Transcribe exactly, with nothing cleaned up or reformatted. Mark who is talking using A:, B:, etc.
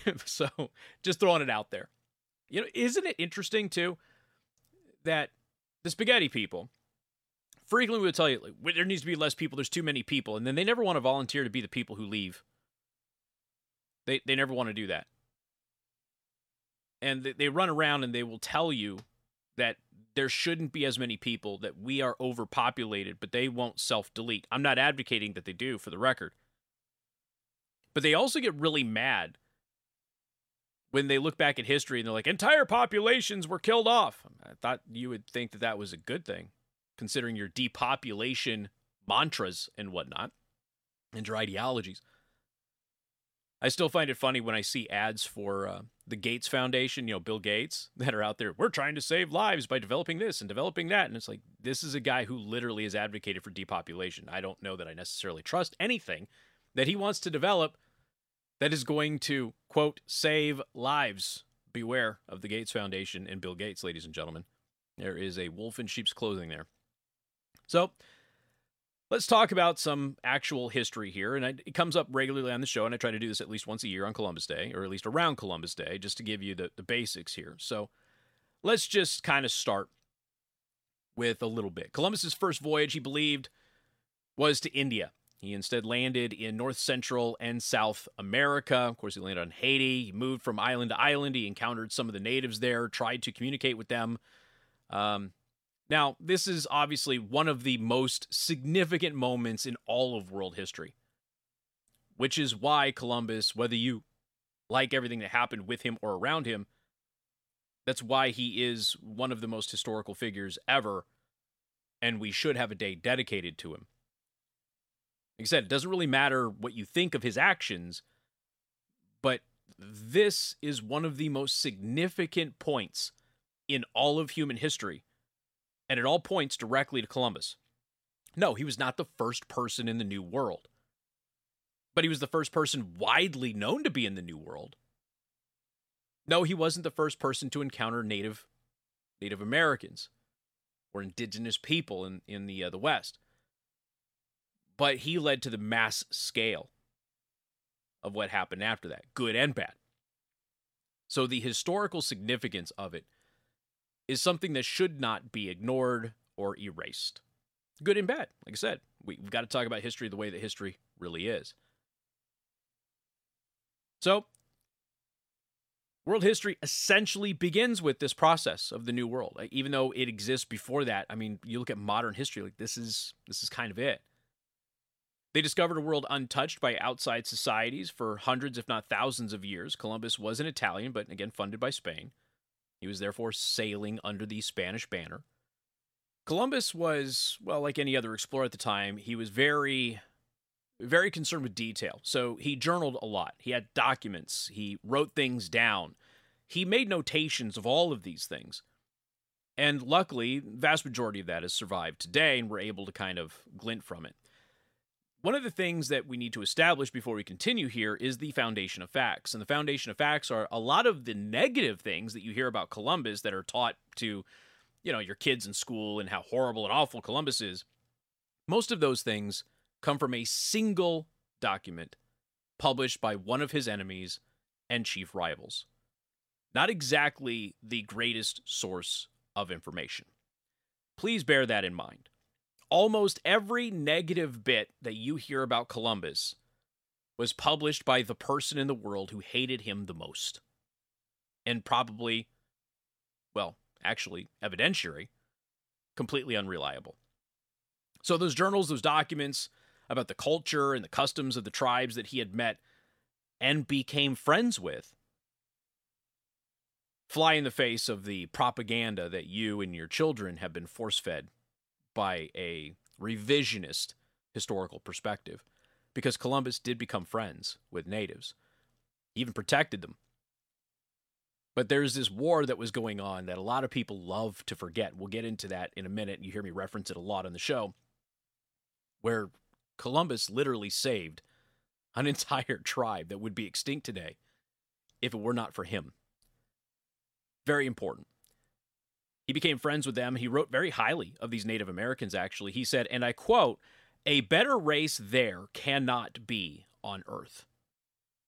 A: So just throwing it out there. You know, isn't it interesting too that the spaghetti people frequently would tell you like, "Well, there needs to be less people. There's too many people," and then they never want to volunteer to be the people who leave. They they never want to do that, and they, they run around and they will tell you that there shouldn't be as many people, that we are overpopulated, but they won't self-delete. I'm not advocating that they do, for the record. But they also get really mad when they look back at history and they're like, entire populations were killed off. I thought you would think that that was a good thing, considering your depopulation mantras and whatnot, and your ideologies. I still find it funny when I see ads for uh, the Gates Foundation, you know, Bill Gates, that are out there. We're trying to save lives by developing this and developing that. And it's like, this is a guy who literally has advocated for depopulation. I don't know that I necessarily trust anything that he wants to develop that is going to, quote, save lives. Beware of the Gates Foundation and Bill Gates, ladies and gentlemen. There is a wolf in sheep's clothing there. So, let's talk about some actual history here, and I, it comes up regularly on the show, and I try to do this at least once a year on Columbus Day, or at least around Columbus Day, just to give you the, the basics here. So let's just kind of start with a little bit. Columbus's first voyage, he believed, was to India. He instead landed in North Central and South America. Of course, he landed on Haiti. He moved from island to island. He encountered some of the natives there, tried to communicate with them. Um... Now, this is obviously one of the most significant moments in all of world history, which is why Columbus, whether you like everything that happened with him or around him, that's why he is one of the most historical figures ever, and we should have a day dedicated to him. Like I said, it doesn't really matter what you think of his actions, but this is one of the most significant points in all of human history. And it all points directly to Columbus. No, he was not the first person in the New World. But he was the first person widely known to be in the New World. No, he wasn't the first person to encounter Native Native Americans or indigenous people in, in the, uh, the West. But he led to the mass scale of what happened after that, good and bad. So the historical significance of it is something that should not be ignored or erased. Good and bad. Like I said, we, we've got to talk about history the way that history really is. So, world history essentially begins with this process of the New World. Like, even though it exists before that, I mean, you look at modern history, like this is this is kind of it. They discovered a world untouched by outside societies for hundreds, if not thousands of years. Columbus was an Italian, but again, funded by Spain. He was therefore sailing under the Spanish banner. Columbus was, well, like any other explorer at the time, he was very, very concerned with detail. So he journaled a lot. He had documents. He wrote things down. He made notations of all of these things. And luckily, the vast majority of that has survived today, and we're able to kind of glint from it. One of the things that we need to establish before we continue here is the foundation of facts. And the foundation of facts are a lot of the negative things that you hear about Columbus that are taught to, you know, your kids in school and how horrible and awful Columbus is. Most of those things come from a single document published by one of his enemies and chief rivals. Not exactly the greatest source of information. Please bear that in mind. Almost every negative bit that you hear about Columbus was published by the person in the world who hated him the most. And probably, well, actually, evidentiary, completely unreliable. So those journals, those documents about the culture and the customs of the tribes that he had met and became friends with fly in the face of the propaganda that you and your children have been force-fed by a revisionist historical perspective, because Columbus did become friends with natives. He even protected them. But there's this war that was going on that a lot of people love to forget. We'll get into that in a minute. You hear me reference it a lot on the show, where Columbus literally saved an entire tribe that would be extinct today if it were not for him. Very important. He became friends with them. He wrote very highly of these Native Americans, actually. He said, and I quote, "A better race there cannot be on earth."